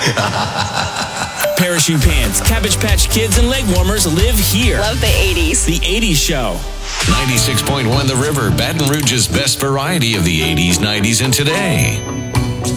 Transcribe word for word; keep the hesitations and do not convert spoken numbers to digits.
Parachute Pants, Cabbage Patch Kids, and leg warmers live here. Love the eighties. The eighties Show. ninety-six point one The River, Baton Rouge's best variety of the eighties, nineties, and today.